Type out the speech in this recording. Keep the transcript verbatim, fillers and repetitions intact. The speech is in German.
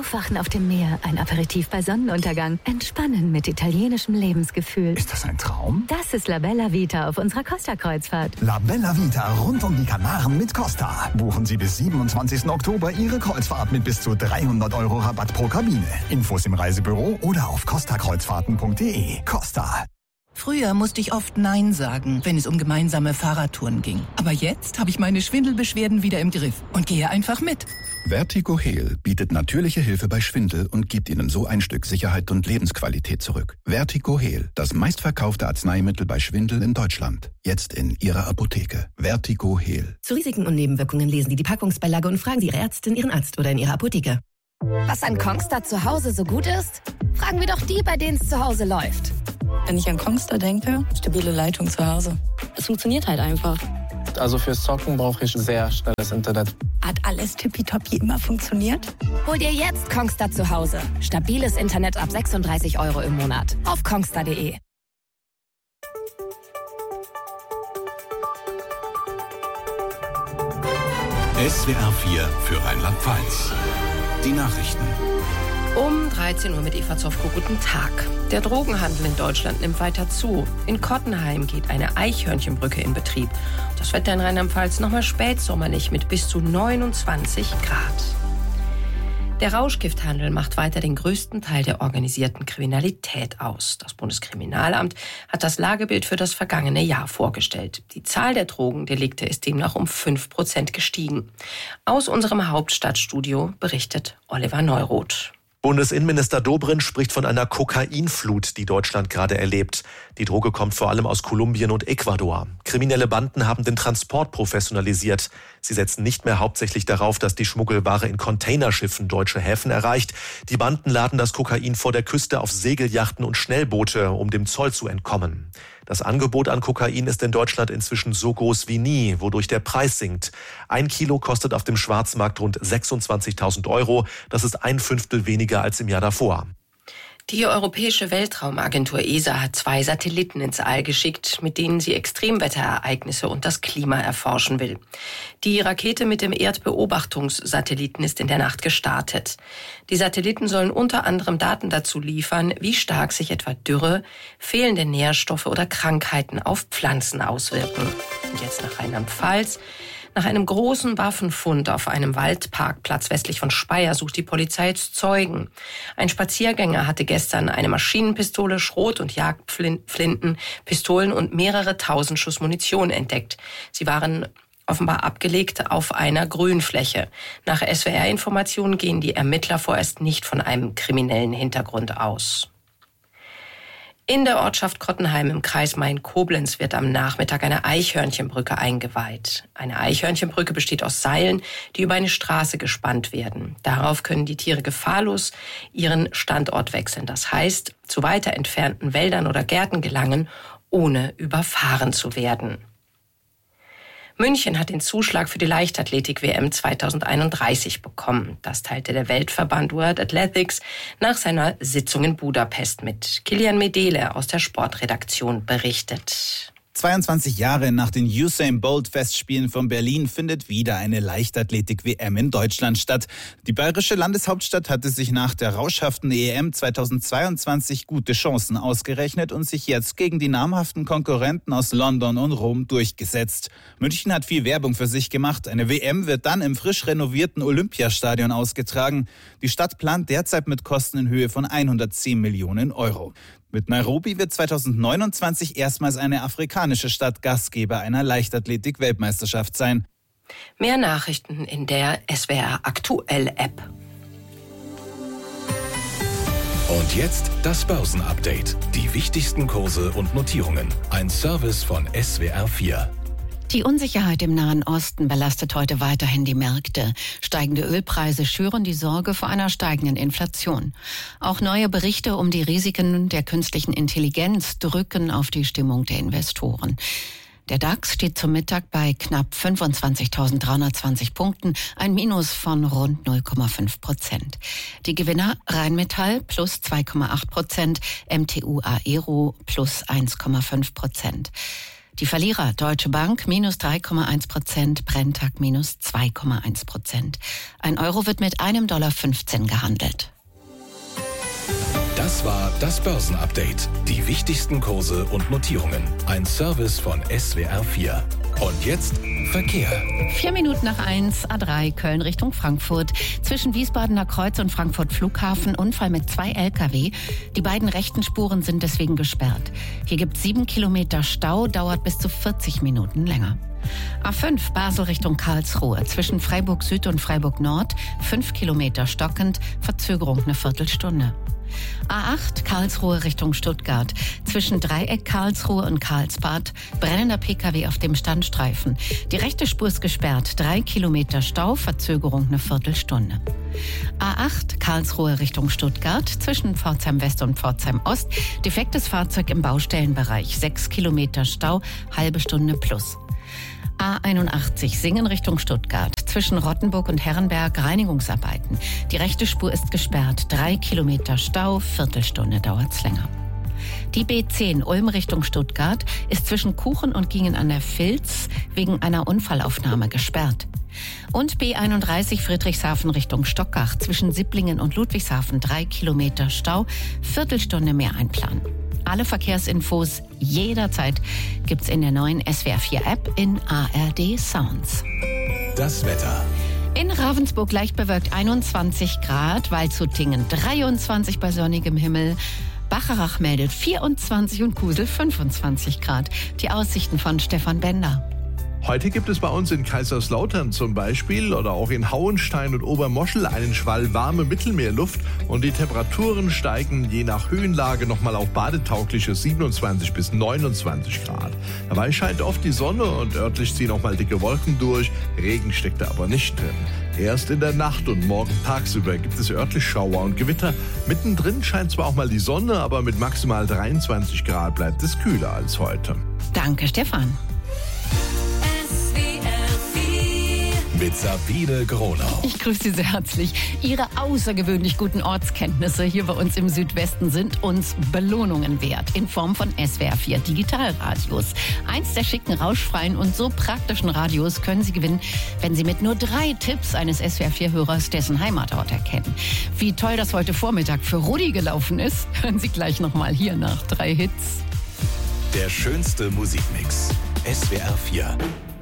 Aufwachen auf dem Meer, ein Aperitif bei Sonnenuntergang. Entspannen mit italienischem Lebensgefühl. Ist das ein Traum? Das ist La Bella Vita auf unserer Costa-Kreuzfahrt. La Bella Vita rund um die Kanaren mit Costa. Buchen Sie bis siebenundzwanzigsten Oktober Ihre Kreuzfahrt mit bis zu dreihundert Euro Rabatt pro Kabine. Infos im Reisebüro oder auf costa kreuzfahrten punkt de. Costa. Früher musste ich oft Nein sagen, wenn es um gemeinsame Fahrradtouren ging. Aber jetzt habe ich meine Schwindelbeschwerden wieder im Griff und gehe einfach mit. Vertigo Heal bietet natürliche Hilfe bei Schwindel und gibt Ihnen so ein Stück Sicherheit und Lebensqualität zurück. Vertigo Heal, das meistverkaufte Arzneimittel bei Schwindel in Deutschland. Jetzt in Ihrer Apotheke. Vertigo Heal. Zu Risiken und Nebenwirkungen lesen Sie die Packungsbeilage und fragen Sie Ihre Ärztin, Ihren Arzt oder in Ihrer Apotheke. Was an Kongstar zu Hause so gut ist? Fragen wir doch die, bei denen es zu Hause läuft. Wenn ich an Kongstar denke, stabile Leitung zu Hause. Es funktioniert halt einfach. Also fürs Zocken brauche ich sehr schnelles Internet. Hat alles tippitoppi immer funktioniert? Hol dir jetzt Kongstar zu Hause. Stabiles Internet ab sechsunddreißig Euro im Monat. Auf kongstar punkt de. S W R vier für Rheinland-Pfalz. Die Nachrichten. Um dreizehn Uhr mit Eva Zofko, guten Tag. Der Drogenhandel in Deutschland nimmt weiter zu. In Kottenheim geht eine Eichhörnchenbrücke in Betrieb. Das Wetter in Rheinland-Pfalz nochmal spätsommerlich mit bis zu neunundzwanzig Grad. Der Rauschgifthandel macht weiter den größten Teil der organisierten Kriminalität aus. Das Bundeskriminalamt hat das Lagebild für das vergangene Jahr vorgestellt. Die Zahl der Drogendelikte ist demnach um fünf Prozent gestiegen. Aus unserem Hauptstadtstudio berichtet Oliver Neuroth. Bundesinnenminister Dobrindt spricht von einer Kokainflut, die Deutschland gerade erlebt. Die Droge kommt vor allem aus Kolumbien und Ecuador. Kriminelle Banden haben den Transport professionalisiert. Sie setzen nicht mehr hauptsächlich darauf, dass die Schmuggelware in Containerschiffen deutsche Häfen erreicht. Die Banden laden das Kokain vor der Küste auf Segelyachten und Schnellboote, um dem Zoll zu entkommen. Das Angebot an Kokain ist in Deutschland inzwischen so groß wie nie, wodurch der Preis sinkt. Ein Kilo kostet auf dem Schwarzmarkt rund sechsundzwanzigtausend Euro. Das ist ein Fünftel weniger als im Jahr davor. Die Europäische Weltraumagentur E S A hat zwei Satelliten ins All geschickt, mit denen sie Extremwetterereignisse und das Klima erforschen will. Die Rakete mit dem Erdbeobachtungssatelliten ist in der Nacht gestartet. Die Satelliten sollen unter anderem Daten dazu liefern, wie stark sich etwa Dürre, fehlende Nährstoffe oder Krankheiten auf Pflanzen auswirken. Und jetzt nach Rheinland-Pfalz. Nach einem großen Waffenfund auf einem Waldparkplatz westlich von Speyer sucht die Polizei jetzt Zeugen. Ein Spaziergänger hatte gestern eine Maschinenpistole, Schrot- und Jagdflinten, Pistolen und mehrere tausend Schuss Munition entdeckt. Sie waren offenbar abgelegt auf einer Grünfläche. Nach S W R-Informationen gehen die Ermittler vorerst nicht von einem kriminellen Hintergrund aus. In der Ortschaft Kottenheim im Kreis Main-Koblenz wird am Nachmittag eine Eichhörnchenbrücke eingeweiht. Eine Eichhörnchenbrücke besteht aus Seilen, die über eine Straße gespannt werden. Darauf können die Tiere gefahrlos ihren Standort wechseln. Das heißt, zu weiter entfernten Wäldern oder Gärten gelangen, ohne überfahren zu werden. München hat den Zuschlag für die Leichtathletik-W M zweitausendeinunddreißig bekommen. Das teilte der Weltverband World Athletics nach seiner Sitzung in Budapest mit. Kilian Medele aus der Sportredaktion berichtet. zweiundzwanzig Jahre nach den Usain Bolt Festspielen von Berlin findet wieder eine Leichtathletik-W M in Deutschland statt. Die bayerische Landeshauptstadt hatte sich nach der rauschhaften E M zweitausendzweiundzwanzig gute Chancen ausgerechnet und sich jetzt gegen die namhaften Konkurrenten aus London und Rom durchgesetzt. München hat viel Werbung für sich gemacht. Eine W M wird dann im frisch renovierten Olympiastadion ausgetragen. Die Stadt plant derzeit mit Kosten in Höhe von hundertzehn Millionen Euro. Mit Nairobi wird zweitausendneunundzwanzig erstmals eine afrikanische Stadt Gastgeber einer Leichtathletik-Weltmeisterschaft sein. Mehr Nachrichten in der S W R Aktuell App. Und jetzt das Börsenupdate. Die wichtigsten Kurse und Notierungen. Ein Service von S W R vier. Die Unsicherheit im Nahen Osten belastet heute weiterhin die Märkte. Steigende Ölpreise schüren die Sorge vor einer steigenden Inflation. Auch neue Berichte um die Risiken der künstlichen Intelligenz drücken auf die Stimmung der Investoren. Der DAX steht zum Mittag bei knapp fünfundzwanzigtausenddreihundertzwanzig Punkten, ein Minus von rund null Komma fünf Prozent. Die Gewinner Rheinmetall plus zwei Komma acht Prozent, M T U Aero plus eins Komma fünf Prozent. Die Verlierer Deutsche Bank minus drei Komma eins Prozent, Brenntag minus zwei Komma eins Prozent. Ein Euro wird mit einem Dollar fünfzehn gehandelt. Das war das Börsenupdate. Die wichtigsten Kurse und Notierungen. Ein Service von S W R vier. Und jetzt Verkehr. Vier Minuten nach eins, A drei, Köln Richtung Frankfurt. Zwischen Wiesbadener Kreuz und Frankfurt Flughafen Unfall mit zwei L K W. Die beiden rechten Spuren sind deswegen gesperrt. Hier gibt es sieben Kilometer Stau, dauert bis zu vierzig Minuten länger. A fünf, Basel Richtung Karlsruhe. Zwischen Freiburg Süd und Freiburg Nord. Fünf Kilometer stockend, Verzögerung eine Viertelstunde. A acht, Karlsruhe Richtung Stuttgart. Zwischen Dreieck Karlsruhe und Karlsbad brennender P K W auf dem Standstreifen. Die rechte Spur ist gesperrt. Drei Kilometer Stau, Verzögerung eine Viertelstunde. A acht, Karlsruhe Richtung Stuttgart. Zwischen Pforzheim West und Pforzheim Ost. Defektes Fahrzeug im Baustellenbereich. Sechs Kilometer Stau, halbe Stunde plus. A einundachtzig, Singen Richtung Stuttgart. Zwischen Rottenburg und Herrenberg Reinigungsarbeiten. Die rechte Spur ist gesperrt. Drei Kilometer Stau, Viertelstunde dauert's länger. Die B zehn Ulm Richtung Stuttgart ist zwischen Kuchen und Gingen an der Vilz wegen einer Unfallaufnahme gesperrt. Und B einunddreißig Friedrichshafen Richtung Stockach. Zwischen Sipplingen und Ludwigshafen drei Kilometer Stau, Viertelstunde mehr einplanen. Alle Verkehrsinfos jederzeit gibt's in der neuen S W R vier App in A R D Sounds. Das Wetter. In Ravensburg leicht bewölkt einundzwanzig Grad, Waldshutingen dreiundzwanzig bei sonnigem Himmel. Bacharach meldet vierundzwanzig und Kusel fünfundzwanzig Grad. Die Aussichten von Stefan Bender. Heute gibt es bei uns in Kaiserslautern zum Beispiel oder auch in Hauenstein und Obermoschel einen Schwall warme Mittelmeerluft und die Temperaturen steigen je nach Höhenlage nochmal auf badetaugliche siebenundzwanzig bis neunundzwanzig Grad. Dabei scheint oft die Sonne und örtlich ziehen auch mal dicke Wolken durch, Regen steckt da aber nicht drin. Erst in der Nacht und morgen tagsüber gibt es örtlich Schauer und Gewitter. Mittendrin scheint zwar auch mal die Sonne, aber mit maximal dreiundzwanzig Grad bleibt es kühler als heute. Danke, Stefan. Mit Sabine Gronau. Ich grüße Sie sehr herzlich. Ihre außergewöhnlich guten Ortskenntnisse hier bei uns im Südwesten sind uns Belohnungen wert in Form von S W R vier Digitalradios. Eins der schicken, rauschfreien und so praktischen Radios können Sie gewinnen, wenn Sie mit nur drei Tipps eines S W R vier Hörers dessen Heimatort erkennen. Wie toll das heute Vormittag für Rudi gelaufen ist, hören Sie gleich nochmal hier nach drei Hits. Der schönste Musikmix. S W R vier.